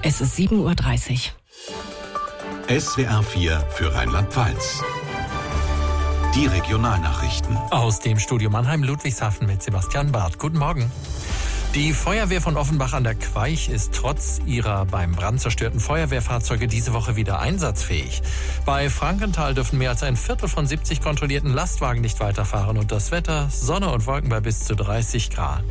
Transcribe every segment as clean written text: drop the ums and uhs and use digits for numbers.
Es ist 7:30 Uhr. SWR 4 für Rheinland-Pfalz. Die Regionalnachrichten. Aus dem Studio Mannheim, Ludwigshafen mit Sebastian Barth. Guten Morgen. Die Feuerwehr von Offenbach an der Queich ist trotz ihrer beim Brand zerstörten Feuerwehrfahrzeuge diese Woche wieder einsatzfähig. Bei Frankenthal dürfen mehr als ein Viertel von 70 kontrollierten Lastwagen nicht weiterfahren und das Wetter Sonne und Wolken bei bis zu 30 Grad.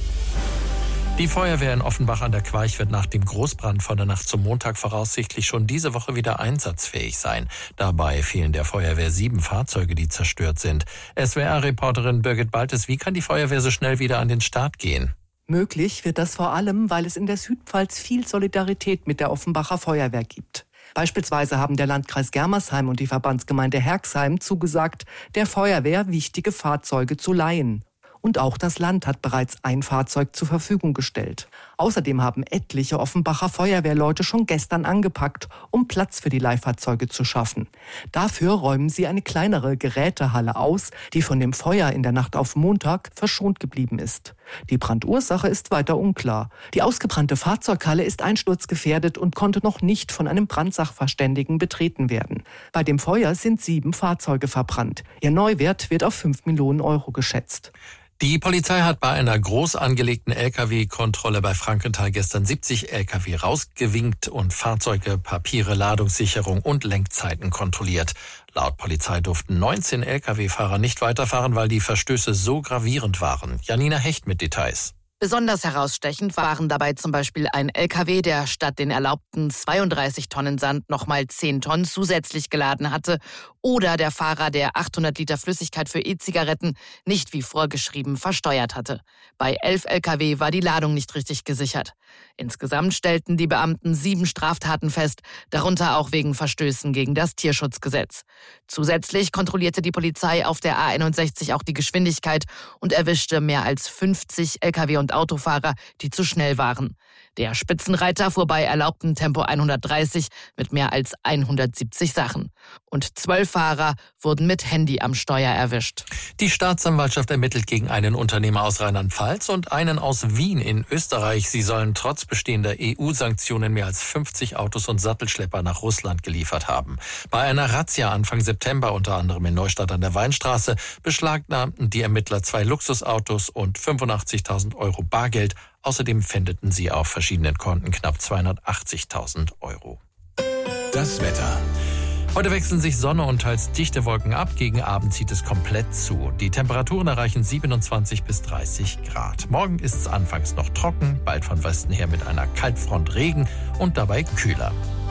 Die Feuerwehr in Offenbach an der Queich wird nach dem Großbrand von der Nacht zum Montag voraussichtlich schon diese Woche wieder einsatzfähig sein. Dabei fehlen der Feuerwehr 7 Fahrzeuge, die zerstört sind. SWR-Reporterin Birgit Baltes, wie kann die Feuerwehr so schnell wieder an den Start gehen? Möglich wird das vor allem, weil es in der Südpfalz viel Solidarität mit der Offenbacher Feuerwehr gibt. Beispielsweise haben der Landkreis Germersheim und die Verbandsgemeinde Herxheim zugesagt, der Feuerwehr wichtige Fahrzeuge zu leihen. Und auch das Land hat bereits ein Fahrzeug zur Verfügung gestellt. Außerdem haben etliche Offenbacher Feuerwehrleute schon gestern angepackt, um Platz für die Leihfahrzeuge zu schaffen. Dafür räumen sie eine kleinere Gerätehalle aus, die von dem Feuer in der Nacht auf Montag verschont geblieben ist. Die Brandursache ist weiter unklar. Die ausgebrannte Fahrzeughalle ist einsturzgefährdet und konnte noch nicht von einem Brandsachverständigen betreten werden. Bei dem Feuer sind 7 Fahrzeuge verbrannt. Ihr Neuwert wird auf 5 Millionen Euro geschätzt. Die Polizei hat bei einer groß angelegten Lkw-Kontrolle bei Frankenthal gestern 70 Lkw rausgewinkt und Fahrzeuge, Papiere, Ladungssicherung und Lenkzeiten kontrolliert. Laut Polizei durften 19 Lkw-Fahrer nicht weiterfahren, weil die Verstöße so gravierend waren. Janina Hecht mit Details. Besonders herausstechend waren dabei zum Beispiel ein LKW, der statt den erlaubten 32 Tonnen Sand nochmal 10 Tonnen zusätzlich geladen hatte, oder der Fahrer, der 800 Liter Flüssigkeit für E-Zigaretten nicht wie vorgeschrieben versteuert hatte. Bei 11 LKW war die Ladung nicht richtig gesichert. Insgesamt stellten die Beamten 7 Straftaten fest, darunter auch wegen Verstößen gegen das Tierschutzgesetz. Zusätzlich kontrollierte die Polizei auf der A61 auch die Geschwindigkeit und erwischte mehr als 50 LKW und Autofahrer, die zu schnell waren. Der Spitzenreiter fuhr bei erlaubtem Tempo 130 mit mehr als 170 Sachen. Und 12 Fahrer wurden mit Handy am Steuer erwischt. Die Staatsanwaltschaft ermittelt gegen einen Unternehmer aus Rheinland-Pfalz und einen aus Wien in Österreich. Sie sollen trotz bestehender EU-Sanktionen mehr als 50 Autos und Sattelschlepper nach Russland geliefert haben. Bei einer Razzia Anfang September, unter anderem in Neustadt an der Weinstraße, beschlagnahmten die Ermittler 2 Luxusautos und 85.000 Euro Bargeld. Außerdem pfändeten sie auf verschiedenen Konten knapp 280.000 Euro. Das Wetter. Heute wechseln sich Sonne und teils dichte Wolken ab. Gegen Abend zieht es komplett zu. Die Temperaturen erreichen 27 bis 30 Grad. Morgen ist es anfangs noch trocken, bald von Westen her mit einer Kaltfront Regen und dabei kühler.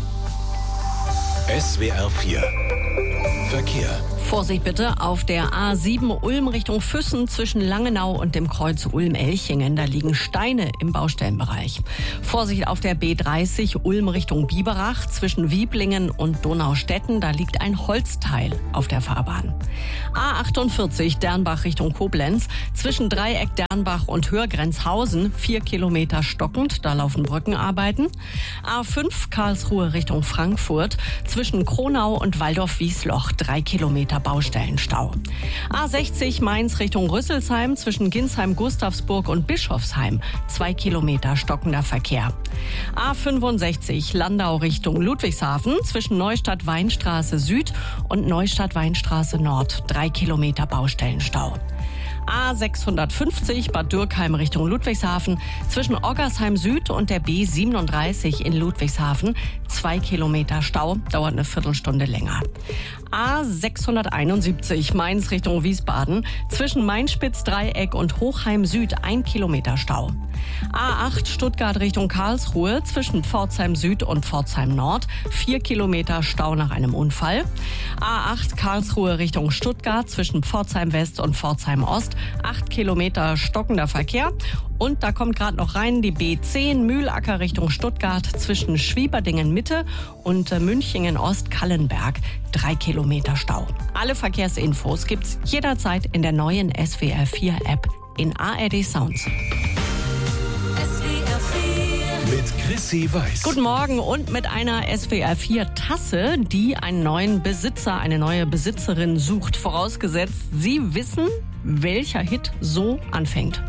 SWR 4 Verkehr. Vorsicht bitte auf der A7 Ulm Richtung Füssen zwischen Langenau und dem Kreuz Ulm-Elchingen. Da liegen Steine im Baustellenbereich. Vorsicht auf der B30 Ulm Richtung Biberach zwischen Wieblingen und Donaustetten. Da liegt ein Holzteil auf der Fahrbahn. A48 Dernbach Richtung Koblenz zwischen Dreieck Dernbach und Hörgrenzhausen 4 Kilometer stockend. Da laufen Brückenarbeiten. A5 Karlsruhe Richtung Frankfurt zwischen Kronau und Waldorf-Wiesloch 3 Kilometer Baustellenstau. A60 Mainz Richtung Rüsselsheim zwischen Ginsheim, Gustavsburg und Bischofsheim 2 Kilometer stockender Verkehr. A65 Landau Richtung Ludwigshafen zwischen Neustadt-Weinstraße Süd und Neustadt-Weinstraße Nord 3 Kilometer Baustellenstau. A650 Bad Dürkheim Richtung Ludwigshafen zwischen Oggersheim Süd und der B37 in Ludwigshafen 2 Kilometer Stau, dauert eine Viertelstunde länger. A671 Mainz Richtung Wiesbaden zwischen Mainspitz-Dreieck und Hochheim Süd 1 Kilometer Stau. A8 Stuttgart Richtung Karlsruhe zwischen Pforzheim Süd und Pforzheim Nord 4 Kilometer Stau nach einem Unfall. A8 Karlsruhe Richtung Stuttgart zwischen Pforzheim West und Pforzheim Ost 8 Kilometer stockender Verkehr. Und da kommt gerade noch rein die B10 Mühlacker Richtung Stuttgart zwischen Schwieberdingen Mitte und Münchingen Ost-Kallenberg 3 Kilometer Stau. Alle Verkehrsinfos gibt's jederzeit in der neuen SWR 4 App in ARD Sounds. Mit Chrissy Weiß. Guten Morgen und mit einer SWR 4 Tasse, die einen neuen Besitzer, eine neue Besitzerin sucht. Vorausgesetzt, Sie wissen, welcher Hit so anfängt.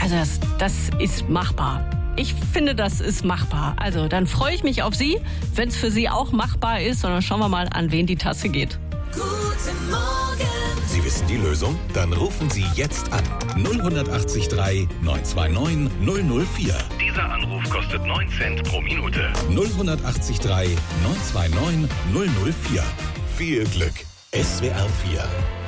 Also das ist machbar. Ich finde, das ist machbar. Also dann freue ich mich auf Sie, wenn es für Sie auch machbar ist. Und dann schauen wir mal, an wen die Tasse geht. Guten Morgen. Sie wissen die Lösung? Dann rufen Sie jetzt an. 0183 929 004. Dieser Anruf kostet 9 Cent pro Minute. 0183 929 004. Viel Glück. SWR 4